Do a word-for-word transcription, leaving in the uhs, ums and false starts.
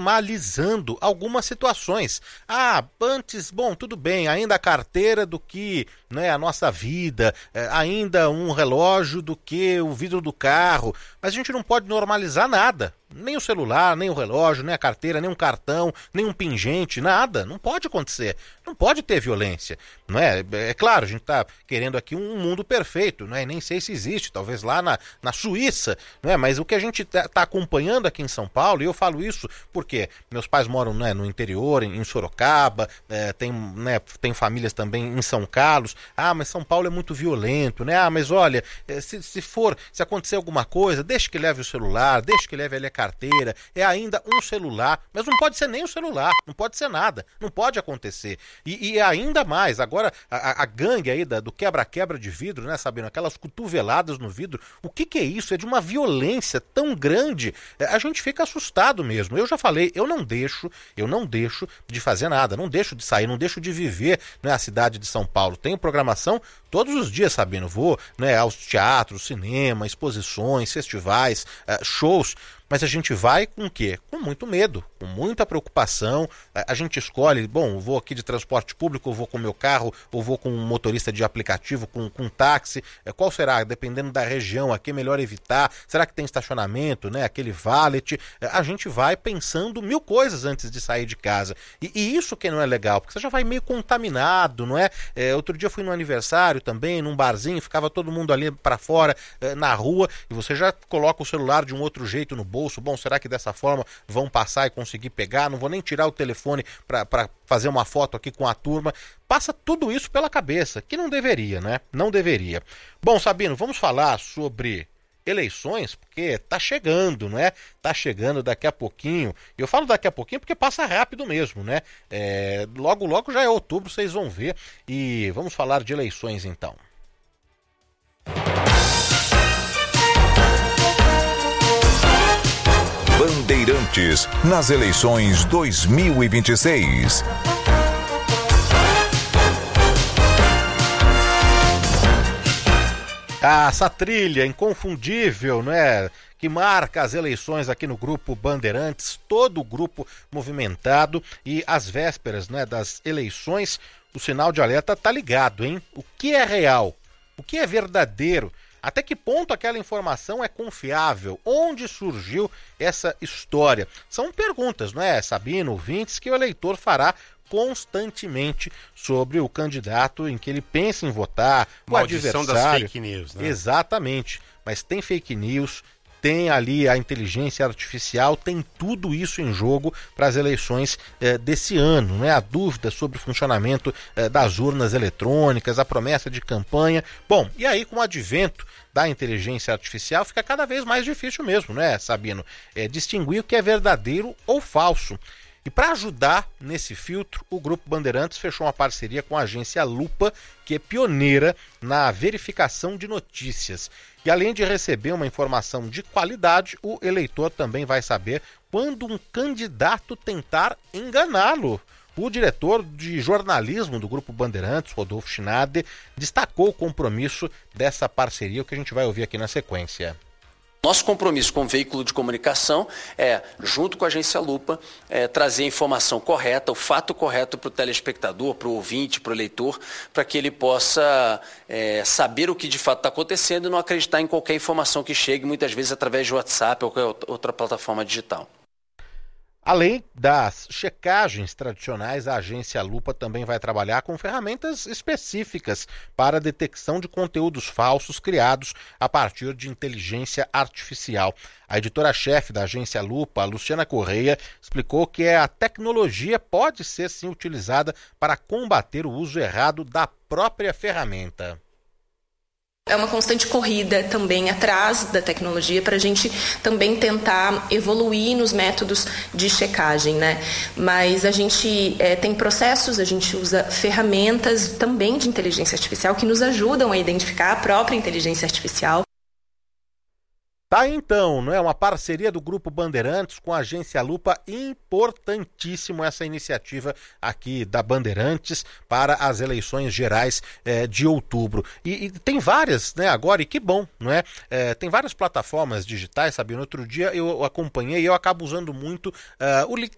normalizando algumas situações. Ah, antes, bom, tudo bem, ainda a carteira do que, né, a nossa vida, é, ainda um relógio do que o vidro do carro, mas a gente não pode normalizar nada. Nem o celular, nem o relógio, nem a carteira, nem um cartão, nem um pingente, nada. Não pode acontecer. Não pode ter violência. Não é? É claro, a gente está querendo aqui um mundo perfeito, não é? Nem sei se existe, talvez lá na, na Suíça, não é? Mas o que a gente está tá acompanhando aqui em São Paulo, e eu falo isso porque meus pais moram, né, no interior, em, em Sorocaba, é, tem, né, tem famílias também em São Carlos. Ah, mas São Paulo é muito violento, né? Ah, mas olha, se, se for, se acontecer alguma coisa, deixe que leve o celular, deixe que leve ali a carteira, é ainda um celular, mas não pode ser nem o celular, não pode ser nada, não pode acontecer. E, e ainda mais, agora a, a gangue aí da, do quebra-quebra de vidro, né, Sabino, aquelas cotoveladas no vidro, o que que é isso? É de uma violência tão grande, é, a gente fica assustado mesmo. Eu já falei, eu não deixo, eu não deixo de fazer nada, não deixo de sair, não deixo de viver, né, a cidade de São Paulo. Tenho programação todos os dias, Sabino, vou, né, aos teatros, cinema, exposições, festivais, uh, shows. Mas a gente vai com o quê? Com muito medo, com muita preocupação. A gente escolhe, bom, vou aqui de transporte público, ou vou com meu carro, ou vou com um motorista de aplicativo, com, com um táxi. Qual será? Dependendo da região, aqui é melhor evitar. Será que tem estacionamento, né? Aquele valet. A gente vai pensando mil coisas antes de sair de casa. E, e isso que não é legal, porque você já vai meio contaminado, não é? é outro dia eu fui no aniversário também, num barzinho, ficava todo mundo ali para fora, é, na rua, e você já coloca o celular de um outro jeito no bolso. Bom, será que dessa forma vão passar e conseguir pegar? Não vou nem tirar o telefone para fazer uma foto aqui com a turma. Passa tudo isso pela cabeça, que não deveria, né? Não deveria. Bom, Sabino, vamos falar sobre eleições, porque tá chegando, né? Tá chegando daqui a pouquinho. Eu falo daqui a pouquinho porque passa rápido mesmo, né? É, logo, logo já é outubro, vocês vão ver. E vamos falar de eleições então. Bandeirantes nas eleições dois mil e vinte e seis. Ah, essa trilha inconfundível, né? Que marca as eleições aqui no Grupo Bandeirantes, todo o grupo movimentado, e às vésperas, né, das eleições, o sinal de alerta tá ligado, hein? O que é real? O que é verdadeiro? Até que ponto aquela informação é confiável? Onde surgiu essa história? São perguntas, não é, Sabino, ouvintes, que o eleitor fará constantemente sobre o candidato em que ele pensa em votar, o Maldição adversário. das fake news, né? Exatamente, mas tem fake news, tem ali a inteligência artificial, tem tudo isso em jogo para as eleições eh, desse ano, né? A dúvida sobre o funcionamento eh, das urnas eletrônicas, a promessa de campanha. Bom, e aí com o advento da inteligência artificial fica cada vez mais difícil mesmo, né, Sabino? É, distinguir o que é verdadeiro ou falso. E para ajudar nesse filtro, o Grupo Bandeirantes fechou uma parceria com a agência Lupa, que é pioneira na verificação de notícias. E além de receber uma informação de qualidade, o eleitor também vai saber quando um candidato tentar enganá-lo. O diretor de jornalismo do Grupo Bandeirantes, Rodolfo Schneider, destacou o compromisso dessa parceria, o que a gente vai ouvir aqui na sequência. Nosso compromisso com o veículo de comunicação é, junto com a agência Lupa, é, trazer a informação correta, o fato correto para o telespectador, para o ouvinte, para o eleitor, para que ele possa é, saber o que de fato está acontecendo e não acreditar em qualquer informação que chegue, muitas vezes através de WhatsApp ou qualquer outra plataforma digital. Além das checagens tradicionais, a agência Lupa também vai trabalhar com ferramentas específicas para a detecção de conteúdos falsos criados a partir de inteligência artificial. A editora-chefe da agência Lupa, Luciana Correia, explicou que a tecnologia pode ser sim utilizada para combater o uso errado da própria ferramenta. É uma constante corrida também atrás da tecnologia para a gente também tentar evoluir nos métodos de checagem, né? Mas a gente é, tem processos, a gente usa ferramentas também de inteligência artificial que nos ajudam a identificar a própria inteligência artificial. Tá então, não é? Uma parceria do Grupo Bandeirantes com a agência Lupa, importantíssimo essa iniciativa aqui da Bandeirantes para as eleições gerais eh, de outubro. E, e tem várias, né, agora, e que bom, não é? Eh, tem várias plataformas digitais, sabe? No outro dia eu acompanhei e eu acabo usando muito uh, o